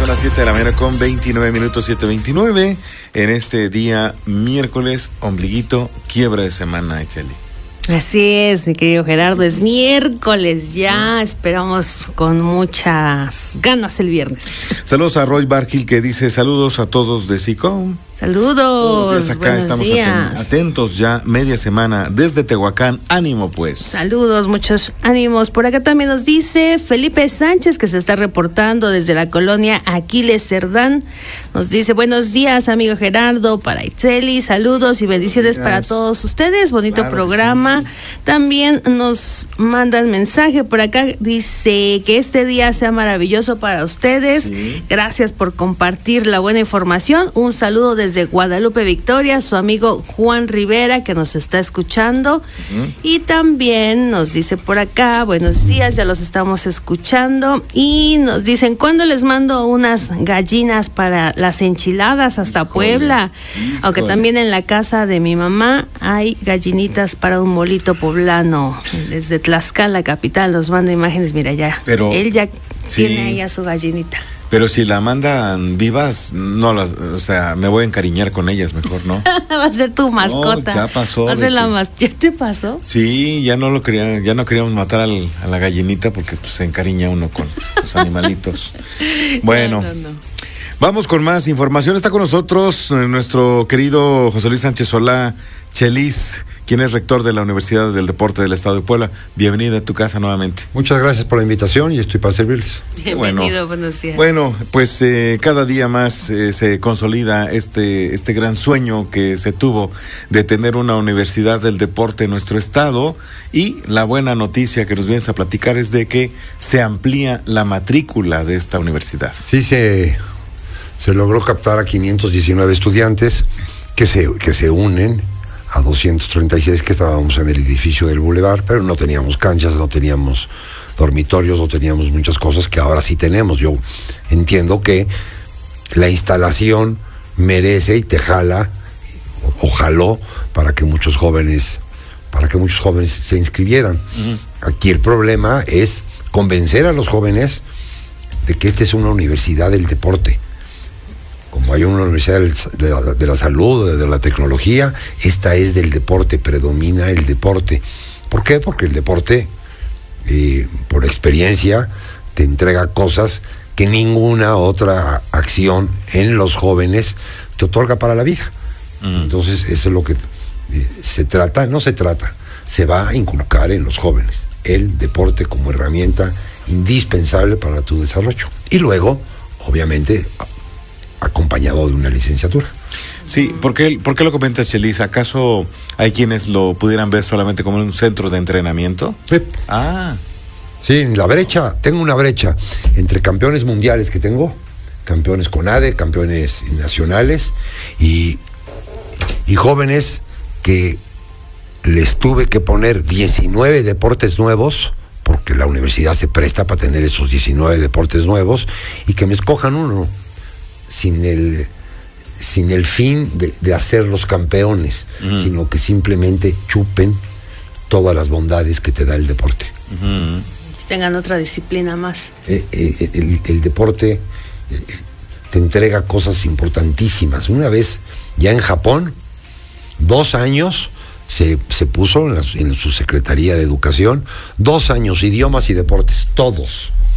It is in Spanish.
son las 7 de la mañana con 29 minutos, 7:29. En este día, miércoles, ombliguito, quiebra de semana, Itzel. Así es, mi querido Gerardo, es miércoles ya, esperamos con muchas ganas el viernes. Saludos a Roy Bargil, que dice saludos a todos de SICOM. Saludos, acá buenos estamos días. Atentos ya, media semana desde Tehuacán, ánimo pues. Saludos, muchos ánimos. Por acá también nos dice Felipe Sánchez, que se está reportando desde la colonia Aquiles Cerdán. Nos dice, buenos días, amigo Gerardo, para Itzeli, saludos y bendiciones para todos ustedes, bonito programa. Sí. También nos manda el mensaje por acá, dice que este día sea maravilloso para ustedes. Sí. Gracias por compartir la buena información. Un saludo desde Guadalupe Victoria, su amigo Juan Rivera, que nos está escuchando. Y también nos dice por acá, buenos días, ya los estamos escuchando. Y nos dicen, ¿cuándo les mando unas gallinas para las enchiladas hasta Puebla? Aunque también en la casa de mi mamá hay gallinitas para un molito poblano. Desde Tlaxcala, capital, nos manda imágenes, mira ya. Pero él ya tiene ahí a su gallinita. Pero si la mandan vivas, no las, o sea, me voy a encariñar con ellas mejor, ¿no? Va a ser tu mascota. No, ya pasó. Va a ser ¿Ya te pasó? Sí, ya no queríamos matar a la gallinita porque pues, se encariña uno con los animalitos. Bueno. No. Vamos con más información. Está con nosotros nuestro querido José Luis Sánchez Solá Chelis, quien es rector de la Universidad del Deporte del Estado de Puebla. Bienvenido a tu casa nuevamente. Muchas gracias por la invitación y estoy para servirles. Bienvenido, buenos días. Bueno, pues cada día más se consolida este gran sueño que se tuvo de tener una Universidad del Deporte en nuestro estado, y la buena noticia que nos vienes a platicar es de que se amplía la matrícula de esta universidad. Sí, se logró captar a 519 estudiantes que se unen a 236 que estábamos en el edificio del Boulevard, pero no teníamos canchas, no teníamos dormitorios, no teníamos muchas cosas que ahora sí tenemos. Yo entiendo que la instalación merece y te jala, o jaló, para que muchos jóvenes se inscribieran. Aquí el problema es convencer a los jóvenes de que esta es una universidad del deporte. Como hay una universidad de la salud, de la tecnología, esta es del deporte, predomina el deporte. ¿Por qué? Porque el deporte, por experiencia, te entrega cosas que ninguna otra acción en los jóvenes te otorga para la vida. Entonces, eso es lo que se va a inculcar en los jóvenes, el deporte como herramienta indispensable para tu desarrollo. Y luego, obviamente, acompañado de una licenciatura. Sí, ¿por qué lo comentas, Chelis? ¿Acaso hay quienes lo pudieran ver solamente como un centro de entrenamiento? Sí. Sí, tengo una brecha entre campeones mundiales que tengo, campeones CONADE, campeones nacionales y jóvenes que les tuve que poner 19 deportes nuevos, porque la universidad se presta para tener esos 19 deportes nuevos, y que me escojan uno sin el fin de hacerlos campeones, sino que simplemente chupen todas las bondades que te da el deporte. Tengan otra disciplina más. El deporte te entrega cosas importantísimas. Una vez, ya en Japón, 2 años se puso en su Secretaría de Educación, 2 años, idiomas y deportes, todos.